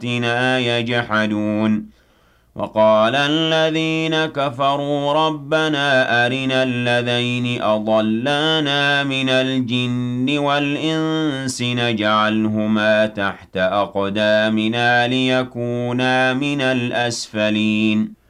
بآياتنا يجحدون وقال الذين كفروا ربنا أرنا الذين أضلانا من الجن والإنس نجعلهما تحت أقدامنا ليكونا من الأسفلين